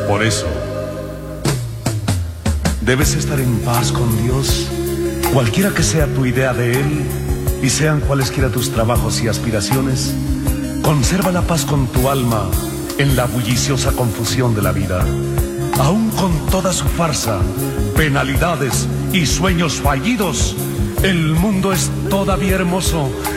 Por eso, debes estar en paz con Dios, cualquiera que sea tu idea de Él, y sean cualesquiera tus trabajos y aspiraciones. Conserva la paz con tu alma en la bulliciosa confusión de la vida. Aún con toda su farsa, penalidades y sueños fallidos, el mundo es todavía hermoso